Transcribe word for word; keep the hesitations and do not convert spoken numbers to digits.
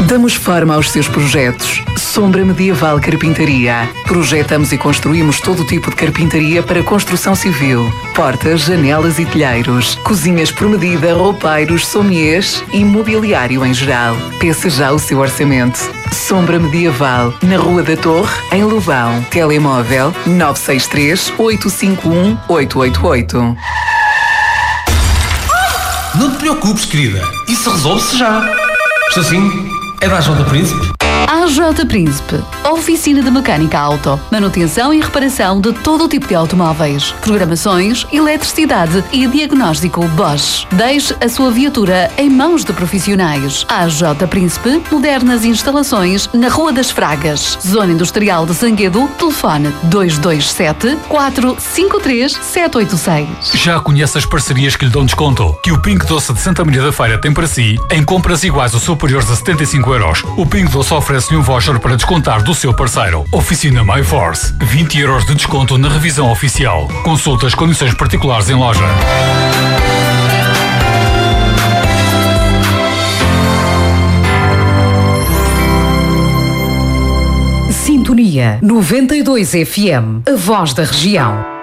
Damos forma aos seus projetos. Sombra Medieval Carpintaria. Projetamos e construímos todo tipo de carpintaria para construção civil. Portas, janelas e telheiros. Cozinhas por medida, roupeiros, sommeliers e mobiliário em geral. Peça já o seu orçamento. Sombra Medieval, na Rua da Torre, em Lobão. Telemóvel nove seis três, oito cinco um, oito oito oito. Não te preocupes, querida. Isso resolve-se já. Estou sim. É da A J Príncipe? A J Príncipe, oficina de mecânica auto, manutenção e reparação de todo o tipo de automóveis, programações, eletricidade e diagnóstico Bosch. Deixe a sua viatura em mãos de profissionais. A J Príncipe, modernas instalações na Rua das Fragas, Zona Industrial de Sanguedo, telefone dois dois sete, quatro cinco três, sete oito seis. Já conhece as parcerias que lhe dão desconto? Que o Pingo Doce de Santa Maria da Feira tem para si em compras iguais ou superiores a setenta e cinco euros. O Pingo Doce oferece-lhe um voucher para descontar do seu parceiro. Oficina MyForce. vinte euros de desconto na revisão oficial. Consulte as condições particulares em loja. Sintonia noventa e dois F M, a voz da região.